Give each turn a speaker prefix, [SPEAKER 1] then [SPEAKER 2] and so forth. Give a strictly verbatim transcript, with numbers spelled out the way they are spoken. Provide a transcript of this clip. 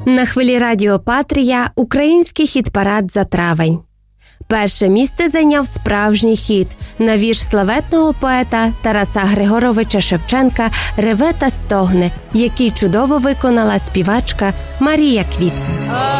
[SPEAKER 1] На хвилі Радіо Патрія український хіт-парад за травень. Перше місце зайняв справжній хіт на вірш славетного поета Тараса Григоровича Шевченка «Реве та стогне», який чудово виконала співачка Марія Квітка.